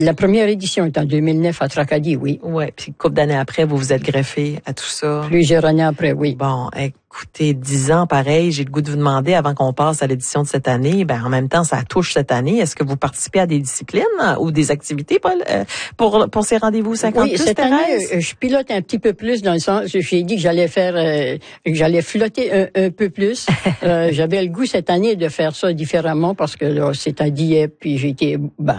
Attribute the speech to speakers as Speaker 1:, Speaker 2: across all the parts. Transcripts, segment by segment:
Speaker 1: La première édition est en 2009 à Tracadie, oui.
Speaker 2: Oui, puis une couple d'années après, vous vous êtes greffé à tout ça.
Speaker 1: Plusieurs années après, oui.
Speaker 2: Bon, écoutez, 10 ans, pareil, j'ai le goût de vous demander, avant qu'on passe à l'édition de cette année, en même temps, ça touche cette année. Est-ce que vous participez à des disciplines ou des activités, Paul, pour ces rendez-vous 50+?
Speaker 1: Oui, cette année, je pilote un petit peu plus dans le sens, j'ai dit que j'allais flotter un peu plus. J'avais le goût cette année de faire ça différemment parce que là, c'est à Dieppe, puis j'étais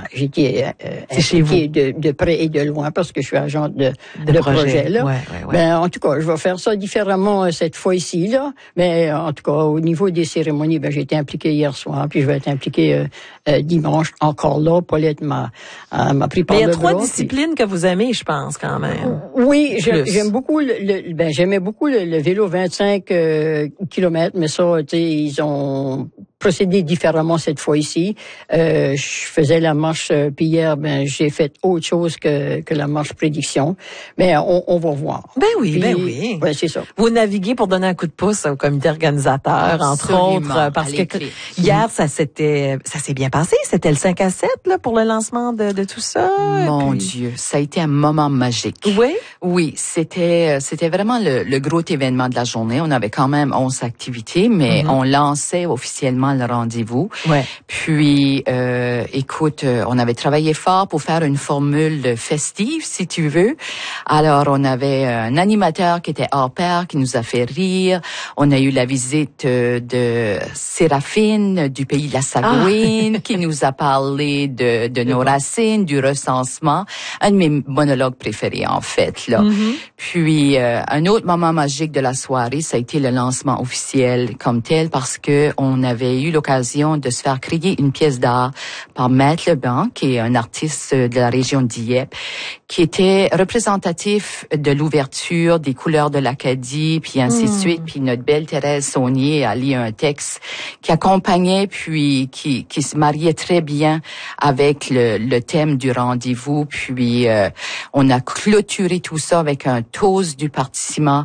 Speaker 1: impliqué de près et de loin parce que je suis agent de projet là. Ouais. En tout cas, je vais faire ça différemment cette fois-ci là. Mais en tout cas, au niveau des cérémonies, j'ai été impliqué hier soir, puis je vais être impliqué dimanche encore là. Paulette m'a pris par le bras.
Speaker 2: Il y a 3 disciplines que vous aimez, je pense quand même.
Speaker 1: Oui, j'aime beaucoup j'aimais beaucoup le vélo 25 kilomètres, mais ça, tu sais, ils ont procédé différemment cette fois-ci. Je faisais la marche, puis hier, j'ai fait autre chose que la marche prédiction. Mais on va voir.
Speaker 2: Oui.
Speaker 1: Ouais, c'est ça.
Speaker 2: Vous naviguez pour donner un coup de pouce au comité organisateur, entre autres, parce que hier, ça s'est bien passé. C'était le 5 à 7, là, pour le lancement de tout ça.
Speaker 3: Mon Dieu, ça a été un moment magique.
Speaker 2: Oui?
Speaker 3: Oui, c'était vraiment le gros événement de la journée. On avait quand même 11 activités, mais on lançait officiellement le rendez-vous.
Speaker 2: Ouais.
Speaker 3: Puis, écoute, on avait travaillé fort pour faire une formule festive, si tu veux. Alors, on avait un animateur qui était hors pair, qui nous a fait rire. On a eu la visite de Séraphine, du pays de la Sagouine, qui nous a parlé de nos racines, du recensement. Un de mes monologues préférés, en fait, là. Puis, un autre moment magique de la soirée, ça a été le lancement officiel comme tel, parce que on avait eu l'occasion de se faire créer une pièce d'art par Maître Leblanc, qui est un artiste de la région de Dieppe, qui était représentatif de l'ouverture, des couleurs de l'Acadie, puis ainsi de suite. Puis notre belle Thérèse Saunier a lu un texte qui accompagnait, puis qui se mariait très bien avec le thème du rendez-vous. Puis on a clôturé tout ça avec un toast du participant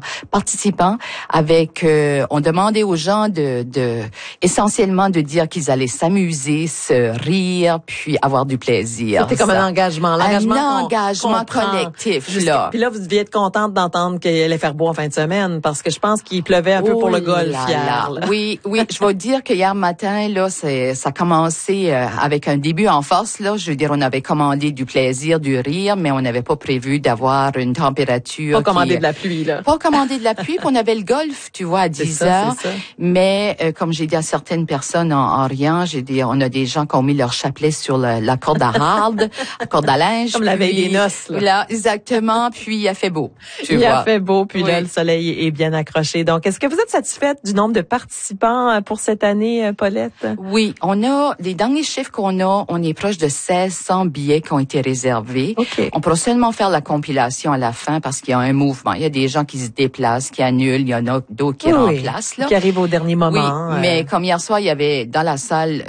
Speaker 3: avec on demandait aux gens essentiellement de dire qu'ils allaient s'amuser, se rire, puis avoir du plaisir.
Speaker 2: C'était comme un engagement.
Speaker 3: Un engagement collectif, là.
Speaker 2: Puis là, vous deviez être contente d'entendre qu'il allait faire beau en fin de semaine, parce que je pense qu'il pleuvait un peu pour le golf hier.
Speaker 3: Oui, je vais dire que hier matin, là, ça a commencé avec un début en force, là. Je veux dire, on avait commandé du plaisir, du rire, mais on n'avait pas prévu d'avoir une température.
Speaker 2: Pas commandé de la pluie, là.
Speaker 3: Pas commandé de la pluie, puis on avait le golf, tu vois, à 10 heures.
Speaker 2: C'est ça.
Speaker 3: Mais, comme j'ai dit à certaines personnes en riant, on a des gens qui ont mis leur chapelet sur la corde à harde, la corde à linge.
Speaker 2: Comme la veille des noces, là.
Speaker 3: Là, exactement. Puis, il a fait beau.
Speaker 2: Il a fait beau, puis là, le soleil est bien accroché. Donc, est-ce que vous êtes satisfaite du nombre de participants pour cette année, Paulette?
Speaker 3: Oui, les derniers chiffres qu'on a, on est proche de 1600 billets qui ont été réservés.
Speaker 2: Okay.
Speaker 3: On pourra seulement faire la compilation à la fin parce qu'il y a un mouvement. Il y a des gens qui se déplacent, qui annulent, il y en a d'autres qui remplacent, là.
Speaker 2: Qui arrivent au dernier moment.
Speaker 3: Oui, mais comme hier soir, il y avait dans la salle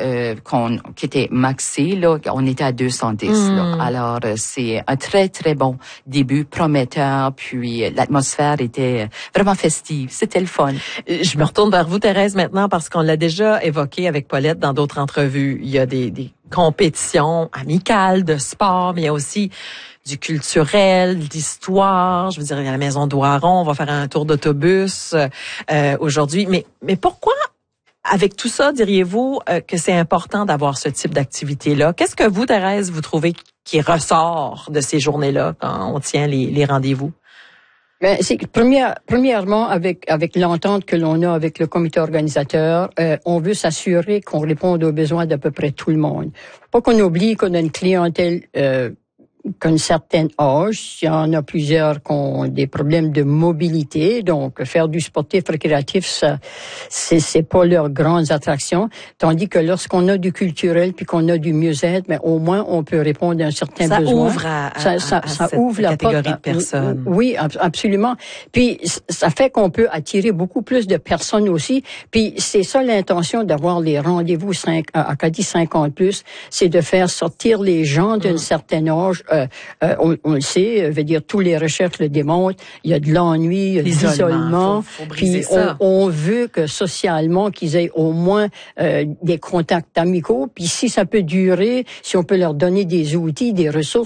Speaker 3: qui était maxée, là, on était à 210. Là. Alors, c'est un très, très bon début, prometteur, puis l'atmosphère était vraiment festive. C'était le fun.
Speaker 2: Je me retourne vers vous, Thérèse, maintenant, parce qu'on l'a déjà évoqué avec Paulette dans d'autres entrevues. Il y a des compétitions amicales de sport, mais il y a aussi du culturel, d'histoire. Je veux dire, il y a la Maison d'Oiron, on va faire un tour d'autobus aujourd'hui. Mais pourquoi, avec tout ça, diriez-vous que c'est important d'avoir ce type d'activité-là? Qu'est-ce que vous, Thérèse, vous trouvez qui ressort de ces journées-là quand on tient les rendez-vous?
Speaker 1: C'est premièrement avec l'entente que l'on a avec le comité organisateur, on veut s'assurer qu'on réponde aux besoins d'à peu près tout le monde. Pas qu'on oublie qu'on a une clientèle qu'à un certain âge, il y en a plusieurs qui ont des problèmes de mobilité, donc faire du sportif récréatif, ça, c'est pas leurs grandes attractions, tandis que lorsqu'on a du culturel puis qu'on a du mieux-être, mais au moins on peut répondre à un certain besoin.
Speaker 2: Ça ouvre la catégorie de personnes.
Speaker 1: Oui, absolument. Puis ça fait qu'on peut attirer beaucoup plus de personnes aussi. Puis c'est ça l'intention d'avoir les rendez-vous Acadie 50+, c'est de faire sortir les gens d'un certain âge. On le sait, veut dire tous les recherches le démontrent. Il y a de l'ennui, il y a de l'isolement. Puis on veut que socialement qu'ils aient au moins des contacts amicaux. Puis si ça peut durer, si on peut leur donner des outils, des ressources